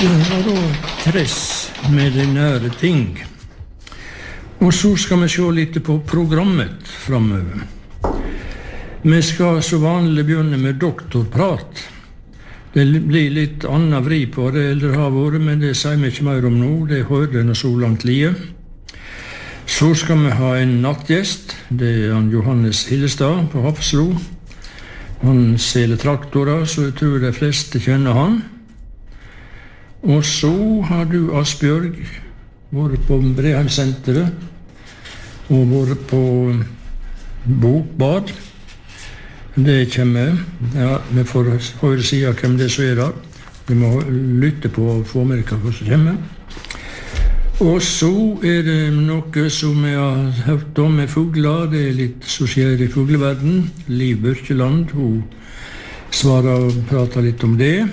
var da Tress med de nære ting. Og så skal vi se litt på programmet fremover. Vi skal så vanlig begynne med doktorprat. Det blir litt annen vri på det eldre har vært, men det sier vi ikke mer om nå. Det hører denne så langt lie. Så skal vi ha en nattgjest. Det er han Johannes Hillestad på Hafslo. Han selger traktorer, så jeg tror de fleste kjenner han. Og så har du Asbjørg, vært på Breheimsenteret og vært på Bokbad. Det kommer. Ja, vi får høre siden hvem det så er da. Vi må lytte på og få med hva som kommer. Og så er det noe som jeg har hørt om med fugler. Det er litt som skjer i fugleverden. Liv Børkeland, hun svarer og prater litt om det.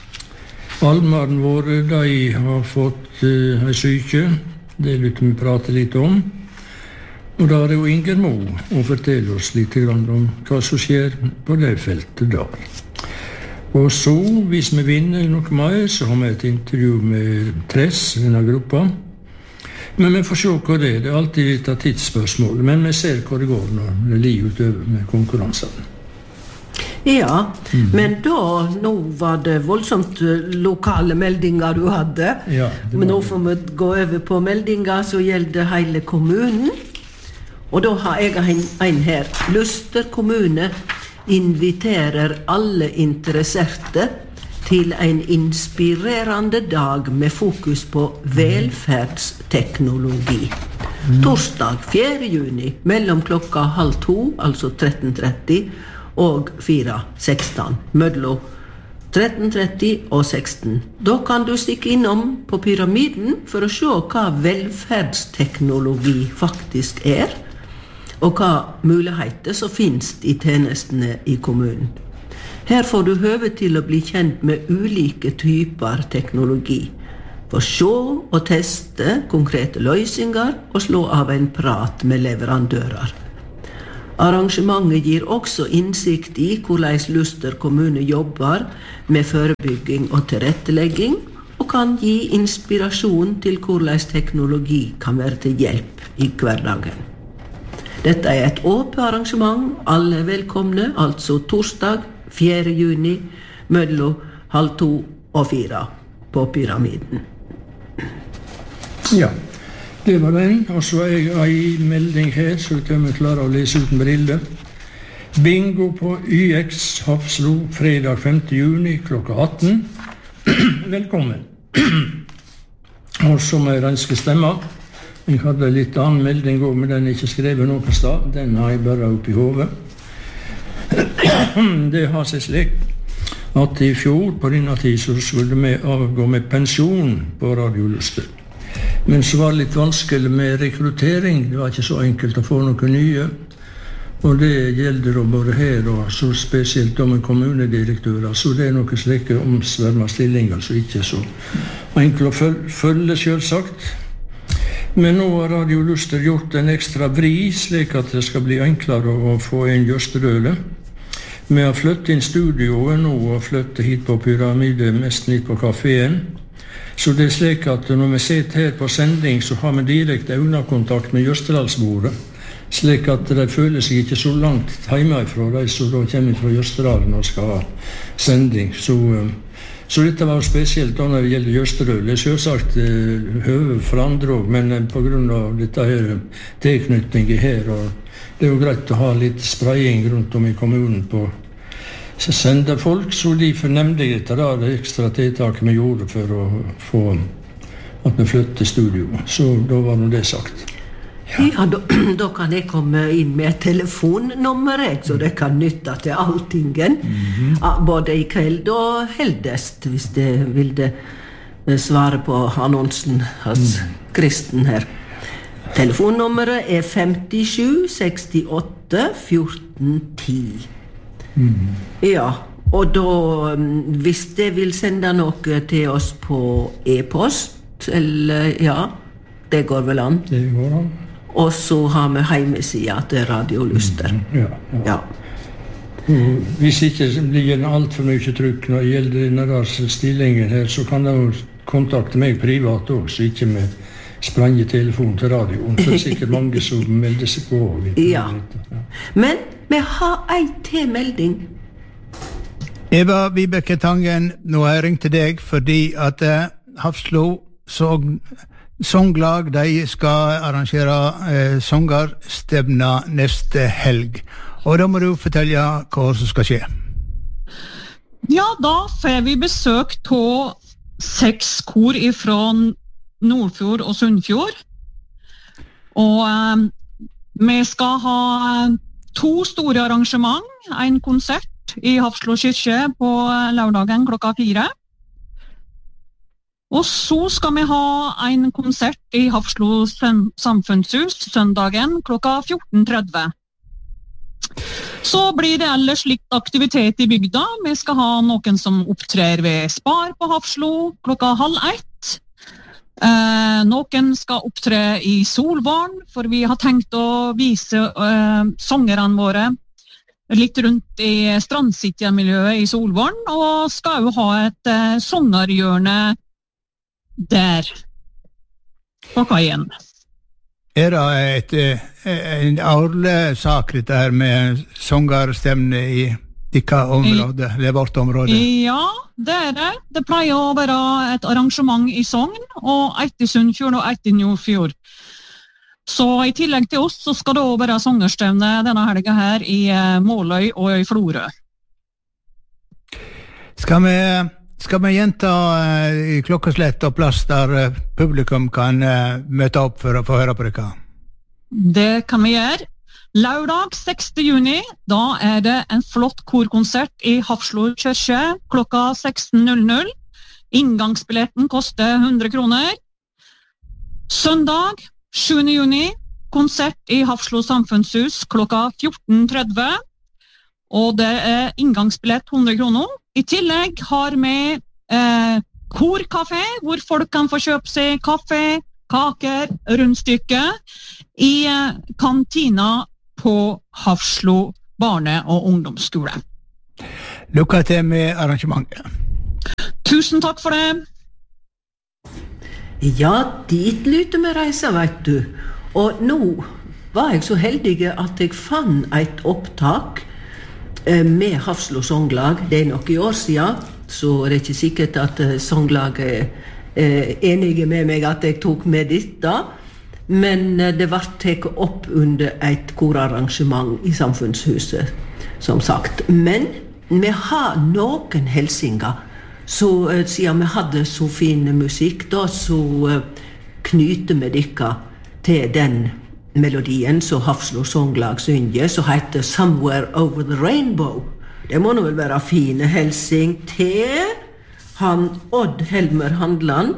Almaren våre, de har fått en syke. Det lytter vi prate litt om. Og da er det jo Inger Mo å fortelle oss litt om hva som skjer på det feltet da. Og så, hvis vi vinner noe mer, så har vi et intervju med Tress, denne gruppa. Men vi får se hva det er. Det er alltid litt av tidsspørsmål, men vi ser hva det går når det ligger utover med konkurransene. Ja, men da, nå var det voldsomt lokale meldinger du hadde. Ja, men nå får vi gå over på meldinger som gjelder hele kommunen. Og da har jeg en her. Luster kommune inviterer alle interesserte til en inspirerende dag med fokus på velferdsteknologi. Torsdag 4. juni, mellom klokka 13:30, altså 13:30, og 4:16, mellom 13:30 og 16. Da kan du stikke innom på Pyramiden for å se hva velferdsteknologi faktisk er, og hva muligheter som finnes i tjenestene i kommunen. Her får du høve til å bli kjent med ulike typer teknologi, for se og teste konkrete løsninger og slå av en prat med leverandører. Arrangementet gir også innsikt i hvordan Luster kommune jobber med forebygging og tilrettelegging, og kan gi inspirasjon til hvordan teknologi kan være til hjelp i hverdagen. Dette er et åpent arrangement, alle er velkomne, altså torsdag 4. juni, mellom 13:30 og 4 på Pyramiden. Ja. Det var den, og så er jeg en melding her, så vi klarer å lese uten briller. Bingo på YX Hafslo, fredag 5. juni, klokka 18. Velkommen. Og så må jeg renske stemmer. Jeg hadde litt annen melding også, men den er ikke skrevet noen sted. Den har jeg bare opp i hodet. Det har seg slik at i fjor på denne tid så skulle vi avgå med pensjon på Radio Luster. Men så var det litt vanskelig med rekruttering. Det var ikke så enkelt å få noen nye. Og det gjelder da både her og så spesielt med kommunedirektører. Så det er noen slike omsverma stillinger som ikke er så enkelt å følge, selvsagt. Men nå har Radio Luster gjort en ekstra vri, slik at det skal bli enklere å få inn Jørstedøle. Vi har flyttet inn studioet nå og flyttet hit på Pyramide, mest hit på kaféen. Så det er slik at når vi sitter her på sending, så har vi direkte øyekontakt med Jørstedalsbordet, slik at de føler seg ikke så langt hjemmefra, de som da kommer fra Jørstedalen og skal ha sending. Så dette var spesielt da når det gjelder Jørstedøl. Det er selvsagt høve for andre også, men på grunn av dette her tilknytningen her, og det er jo greit å ha litt spraying rundt om i kommunen på så sender folk, så de fornemte dette da, det ekstra tiltaket vi gjorde for å få at vi flyttet studio. Så da var det sagt. Ja, da kan jeg komme inn med et telefonnummer, så det kan nytte til alltingen. Både i kveld og heldest, hvis det ville svare på annonsen hos Kristen her. Telefonnummeret er 57 68 14 10. Ja, og da, hvis det vil sende noe til oss på e-post, eller ja, det går vel an. Det går an. Og så har vi hjemmesida til Radio Luster. Ja. Hvis ikke det blir alt for mye trykk når det gjelder denne stillingen her, så kan det jo kontakte meg privat også, så ikke med spranje telefon til radioen. For det sikkert mange som melder seg på. Ja. Men vi har en tilmelding. Eva Vibeke Tangen, nå har jeg ringt til deg fordi at Hafslo Songlag, de skal arrangere songerstevna neste helg. Og da må du fortelle hva som skal skje. Ja, da får vi besøk av 6 kor fra Nordfjord og Sunnfjord. Og vi skal ha 2 store arrangement, en konsert i Hafslo kyrkje på lørdagen klokka 4. Og så skal vi ha en konsert i Hafslo samfunnshus søndagen klokka 14:30. Så blir det ellers litt aktivitet i bygda. Vi skal ha noen som opptrer ved Spar på Hafslo klokka 12:30. Noen skal opptre i Solvorn, for vi har tenkt å vise sangerne våre litt rundt i Strandcity-miljøet i Solvorn, og skal jo ha et songerhjørne der på kaien. Det en årlig sak dette her med songerstevne i dikka område, eller vårt område? Ja, det det. Det pleier å være et arrangement i Sogn, og et i Sunnfjord og et i Nordfjord. Så i tillegg til oss så skal det også være songerstevne denne helga her i Måløy og i Florø. Skal vi gjenta i klokkeslett og plass der publikum kan møte opp for å få høre på dere? Det kan vi gjøre. Lørdag 6. juni, da det en flott korkonsert i Hafslo kyrkje klokka 16:00. Inngangsbilletten koster 100 kroner. Søndag 7. juni, konsert i Hafslo samfunnshus klokka 14:30. Og det inngangsbillett 100 kroner. I tillegg har vi korkafé, hvor folk kan få kjøpe seg kaffe, kaker, rundstykke i kantina på Hafslo barne- og ungdomsskole. Lykke til med arrangementet. Tusen takk for det. Ja, dit lyter vi reise, vet du. Og nå var jeg så heldig at jeg fann et opptak med Hafslo Songlag. Det nok i år siden, så det ikke sikkert at Songlaget enige med meg at jeg tok med dette. Men det ble tatt opp under et korarrangement i samfunnshuset, som sagt. Men vi har noen helsinger. Så siden vi hadde så fin musikk, da, så knyter vi dere til den melodien som Hafslo Songlag synger, som heter Somewhere Over the Rainbow. Det må nå vel være fine helsing til han Odd Helmer Handland.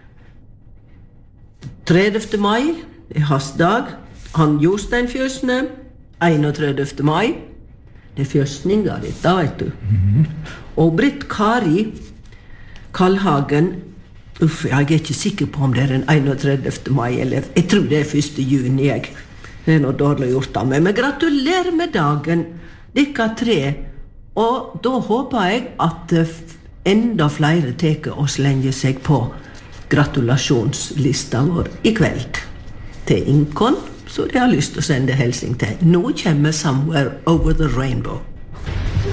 30. mai hans dag. Han Jostein Fjøsne 31. mai. Det fjøsninga dette, vet du. Og Britt Kari Kallhagen, jeg ikke sikker på om det den 31. mai, eller jeg tror det 1. juni, jeg. Det noe dårlig gjort av meg, men gratulerer med dagen, dere 3. Og da håper jeg at enda flere teker og slenger seg på gratulasjonslista vår i kveld. Til Inkon, så de har lyst til å sende helsing til. Nå kommer Somewhere Over the Rainbow.